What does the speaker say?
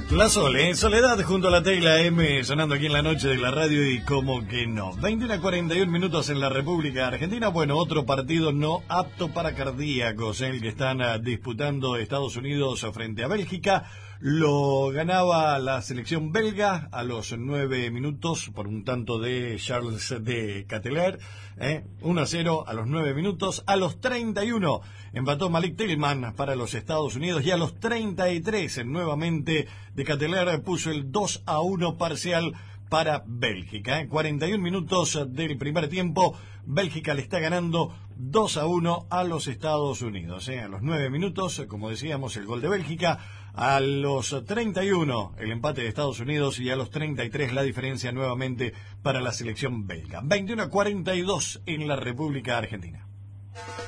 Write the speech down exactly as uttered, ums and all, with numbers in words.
La Sole, Soledad junto a la T y la M, sonando aquí en la noche de la radio y como que no. veintiuno a cuarenta y uno minutos en la República Argentina. Bueno, otro partido no apto para cardíacos, el que están uh, disputando Estados Unidos frente a Bélgica. Lo ganaba la selección belga a los nueve minutos por un tanto de Charles de Ketelaere. ¿eh? uno a cero a los nueve minutos. A los treinta y uno empató Malik Tillman para los Estados Unidos. Y a los treinta y tres nuevamente de Ketelaere puso el dos a uno parcial para Bélgica. ¿eh? cuarenta y uno minutos del primer tiempo. Bélgica le está ganando dos a uno a los Estados Unidos. ¿eh? A los nueve minutos, como decíamos, el gol de Bélgica. A los treinta y uno el empate de Estados Unidos y a los treinta y tres la diferencia nuevamente para la selección belga. veintiuno a cuarenta y dos en la República Argentina.